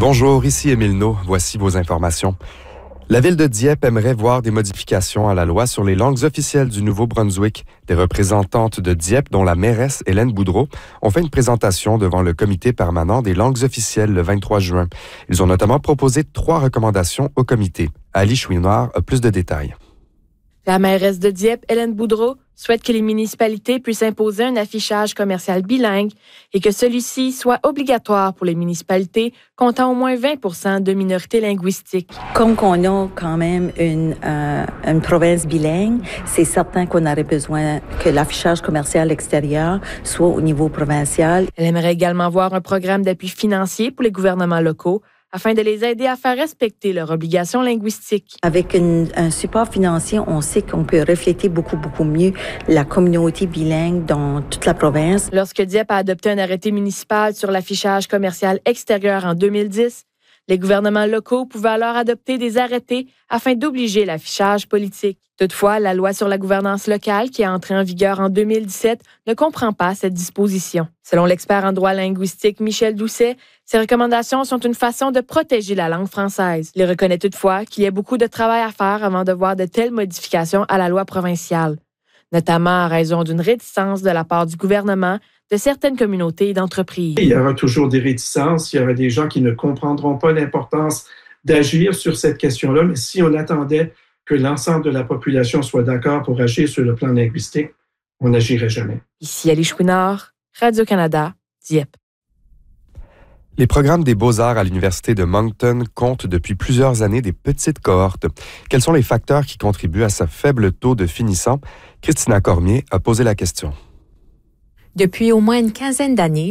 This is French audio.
Bonjour, ici Émile No. Voici vos informations. La ville de Dieppe aimerait voir des modifications à la loi sur les langues officielles du Nouveau-Brunswick. Des représentantes de Dieppe, dont la mairesse Hélène Boudreau, ont fait une présentation devant le comité permanent des langues officielles le 23 juin. Ils ont notamment proposé 3 recommandations au comité. Ali Chouinard a plus de détails. La mairesse de Dieppe, Hélène Boudreau, souhaite que les municipalités puissent imposer un affichage commercial bilingue et que celui-ci soit obligatoire pour les municipalités comptant au moins 20% de minorités linguistiques. Comme on a quand même une province bilingue, c'est certain qu'on aurait besoin que l'affichage commercial extérieur soit au niveau provincial. Elle aimerait également voir un programme d'appui financier pour les gouvernements locaux afin de les aider à faire respecter leurs obligations linguistiques. Avec un support financier, on sait qu'on peut refléter beaucoup mieux la communauté bilingue dans toute la province. Lorsque Dieppe a adopté un arrêté municipal sur l'affichage commercial extérieur en 2010, les gouvernements locaux pouvaient alors adopter des arrêtés afin d'obliger l'affichage politique. Toutefois, la loi sur la gouvernance locale, qui est entrée en vigueur en 2017, ne comprend pas cette disposition. Selon l'expert en droit linguistique Michel Doucet, ces recommandations sont une façon de protéger la langue française. Il reconnaît toutefois qu'il y a beaucoup de travail à faire avant de voir de telles modifications à la loi provinciale, notamment en raison d'une réticence de la part du gouvernement, de certaines communautés et d'entreprises. Il y aura toujours des réticences, il y aura des gens qui ne comprendront pas l'importance d'agir sur cette question-là, mais si on attendait que l'ensemble de la population soit d'accord pour agir sur le plan linguistique, on n'agirait jamais. Ici Ali Chouinard, Radio-Canada, Dieppe. Les programmes des Beaux-Arts à l'Université de Moncton comptent depuis plusieurs années des petites cohortes. Quels sont les facteurs qui contribuent à ce faible taux de finissants? Christina Cormier a posé la question. Depuis au moins une quinzaine d'années,